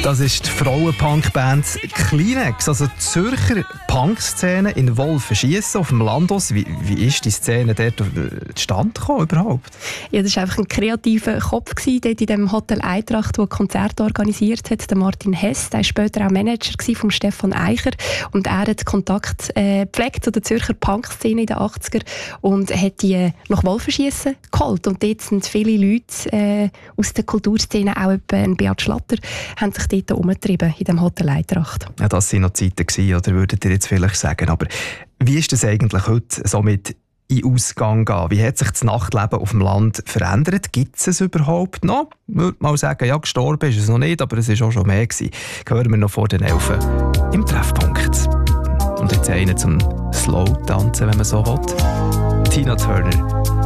Das ist die Frauenpunk-Band Kleenex, also die Zürcher Punk-Szene in Wolfenschiessen auf dem Landhaus. Wie ist die Szene dort zustande gekommen überhaupt? Ja, das war einfach ein kreativer Kopf dort in dem Hotel Eintracht, der Konzerte organisiert hat. Der Martin Hess, der war später auch Manager von Stefan Eicher und er hat Kontakt gepflegt zu der Zürcher Punk-Szene in den 80er und hat die nach Wolfenschiessen geholt. Und dort sind viele Leute aus der Kulturszene, auch etwa Beat Schlatter, haben sich dort umgetrieben in dem Hotel Eintracht. Ja, das waren noch Zeiten gewesen, oder würdet ihr jetzt vielleicht sagen. Aber wie ist das eigentlich heute so mit in Ausgang gehen? Wie hat sich das Nachtleben auf dem Land verändert? Gibt es überhaupt noch? Ich würde mal sagen, ja, gestorben ist es noch nicht, aber es war auch schon mehr gewesen. Hören wir noch vor den 11 im Treffpunkt. Und jetzt einen zum Slow-Tanzen, wenn man so will. Tina Turner.